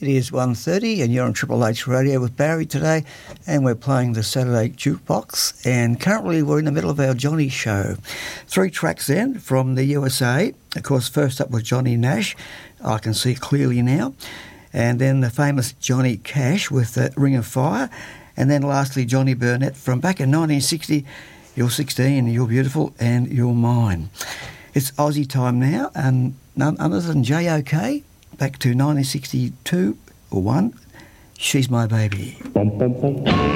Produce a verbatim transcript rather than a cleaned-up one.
It is one thirty and you're on Triple H Radio with Barry today, and we're playing the Saturday Jukebox, and currently we're in the middle of our Johnny show. Three tracks then from the U S A. Of course, first up was Johnny Nash, I Can See Clearly Now, and then the famous Johnny Cash with the Ring of Fire, and then lastly Johnny Burnett from back in nineteen sixty, You're sixteen, You're Beautiful and You're Mine. It's Aussie time now, and none other than J O K, back to nineteen sixty-two or one, She's My Baby. Bum, bum, bum.